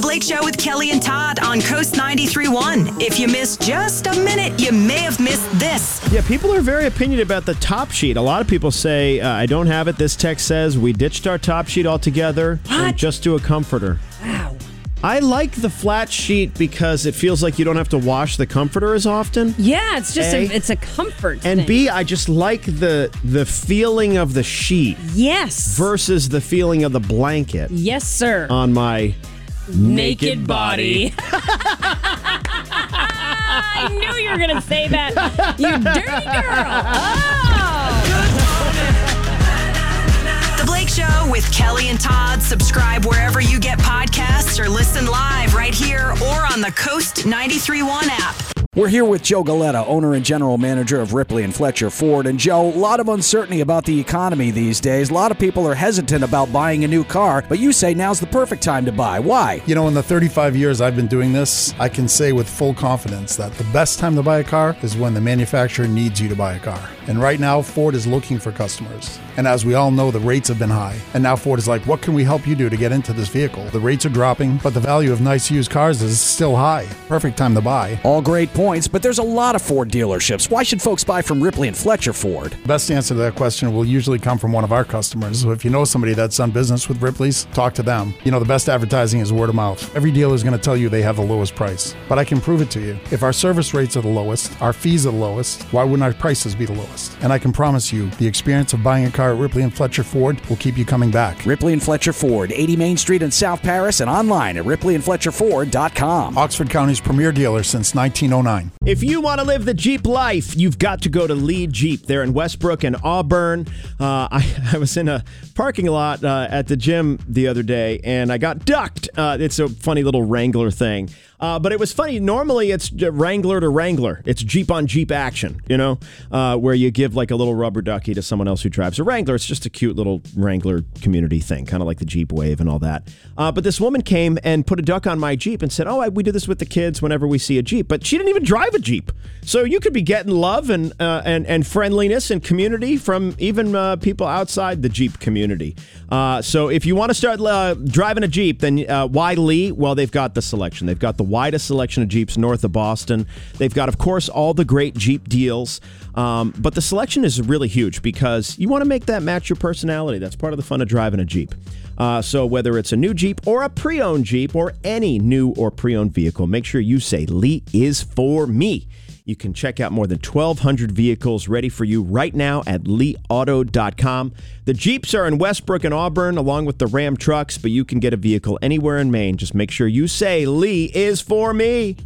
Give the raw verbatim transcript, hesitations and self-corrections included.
Blake Show with Kelly and Todd on Coast ninety-three point one. If you missed just a minute, you may have missed this. Yeah, people are very opinionated about the top sheet. A lot of people say, uh, I don't have it. This text says we ditched our top sheet altogether What? and just do a comforter. Wow. I like the flat sheet because it feels like you don't have to wash the comforter as often. Yeah, it's just A. a, it's a comfort And thing. B, I just like the the feeling of the sheet Yes. versus the feeling of the blanket Yes, sir. on my Naked body. I knew you were going to say that. You dirty girl. Oh. The Blake Show with Kelly and Todd. Subscribe wherever you get podcasts or listen live right here or on the Coast ninety-three point one app. We're here with Joe Galetta, owner and general manager of Ripley and Fletcher Ford. And Joe, a lot of uncertainty about the economy these days. A lot of people are hesitant about buying a new car, but you say now's the perfect time to buy. Why? You know, in the thirty-five years I've been doing this, I can say with full confidence that the best time to buy a car is when the manufacturer needs you to buy a car. And right now, Ford is looking for customers. And as we all know, the rates have been high. And now Ford is like, what can we help you do to get into this vehicle? The rates are dropping, but the value of nice used cars is still high. Perfect time to buy. All great points, but there's a lot of Ford dealerships. Why should folks buy from Ripley and Fletcher Ford? Best answer to that question will usually come from one of our customers. So if you know somebody that's done business with Ripley's, talk to them. You know, the best advertising is word of mouth. Every dealer is going to tell you they have the lowest price, but I can prove it to you. If our service rates are the lowest, our fees are the lowest, why wouldn't our prices be the lowest? And I can promise you, the experience of buying a car at Ripley and Fletcher Ford will keep you coming back. Ripley and Fletcher Ford, eighty Main Street in South Paris, and online at ripley and fletcher ford dot com. Oxford County's premier dealer since nineteen oh nine. If you want to live the Jeep life, you've got to go to Lee Jeep. They're in Westbrook and Auburn. Uh, I, I was in a parking lot uh, at the gym the other day, and I got ducked. Uh, it's a funny little Wrangler thing. Uh, but it was funny. Normally, it's Wrangler to Wrangler. It's Jeep on Jeep action, you know, uh, where you give like a little rubber ducky to someone else who drives a Wrangler. It's just a cute little Wrangler community thing, kind of like the Jeep Wave and all that. Uh, but this woman came and put a duck on my Jeep and said, oh, I, we do this with the kids whenever we see a Jeep. But she didn't even drive a Jeep. So you could be getting love and uh, and, and friendliness and community from even uh, people outside the Jeep community. Uh, so if you want to start uh, driving a Jeep, then uh, why Lee? Well, they've got the selection. They've got the widest selection of Jeeps north of Boston. They've got, of course, all the great Jeep deals. Um, but the selection is really huge because you want to make that match your personality. That's part of the fun of driving a Jeep. Uh, so whether it's a new Jeep or a pre-owned Jeep or any new or pre-owned vehicle, make sure you say Lee is for me. You can check out more than twelve hundred vehicles ready for you right now at lee auto dot com. The Jeeps are in Westbrook and Auburn along with the Ram trucks, but you can get a vehicle anywhere in Maine. Just make sure you say Lee is for me.